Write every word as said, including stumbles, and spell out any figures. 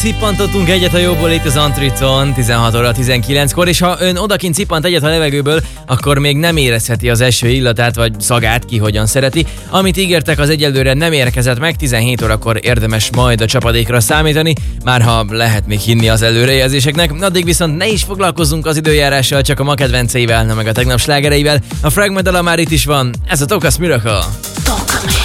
Cippantottunk egyet a jóból itt az Antriton tizenhat óra tizenkilenckor, és ha ön odakint cippant egyet a levegőből, akkor még nem érezheti az eső illatát vagy szagát, ki hogyan szereti. Amit ígértek, az egyelőre nem érkezett meg, tizenhét órakor érdemes majd a csapadékra számítani, már ha lehet még hinni az előrejelzéseknek. Addig viszont ne is foglalkozzunk az időjárással, csak a ma kedvenceivel, na meg a tegnap slágereivel. A Fragment dala már itt is van, ez a Tokas Miracle.